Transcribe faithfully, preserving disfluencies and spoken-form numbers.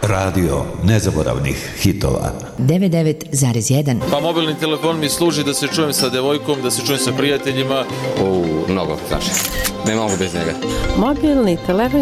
Radio nezaboravnih hitova. devedeset devet zarez jedan. Pa mobilni telefon mi služi da se čujem sa devojkom, da se čujem sa prijateljima. U, mnogo, znači. Ne mogu bez njega. Mobilni telefon